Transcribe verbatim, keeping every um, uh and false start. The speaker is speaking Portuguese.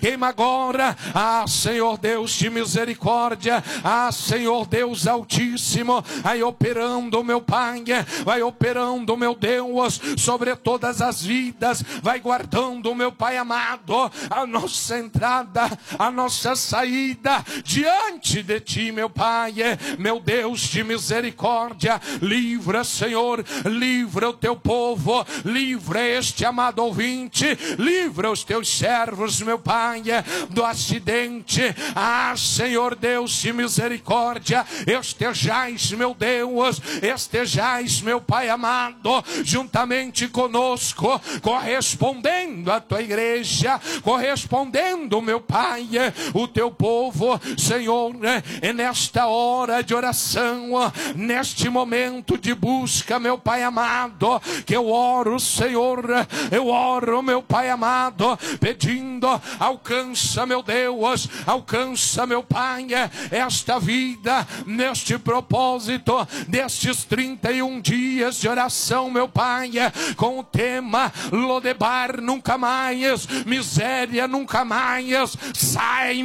queima agora. Ah, Senhor Deus de misericórdia, ah, Senhor Deus Altíssimo, vai operando, meu Pai, vai operando, meu Deus, sobre todas as vidas, vai guardando, meu Pai amado, a nossa entrada, a nossa saída diante de Ti, meu Pai, meu Deus de misericórdia. Livra, Senhor, livra o Teu povo, livra este amado ouvinte, livra os Teus servos, meu Pai, do acidente. Ah, Senhor Deus de misericórdia, estejais, meu Deus, estejais, meu Pai amado, juntamente conosco, correspondendo à Tua igreja, correspondendo, meu Pai, o Teu povo, Senhor, é nesta hora de oração, neste momento de busca, meu Pai amado, que eu oro, Senhor, eu oro, meu Pai amado, pedindo, alcança, meu Deus, alcança, meu Pai, esta vida, neste propósito, destes trinta e um dias de oração, meu Pai, com o tema Lodebar nunca mais, miséria nunca mais, sai